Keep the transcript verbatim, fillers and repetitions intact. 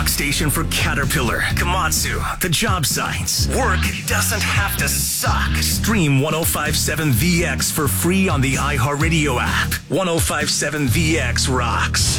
talk station for Caterpillar, Komatsu, the job sites. Work doesn't have to suck. Stream one oh five point seven V X for free on the iHeartRadio app. one oh five point seven V X rocks.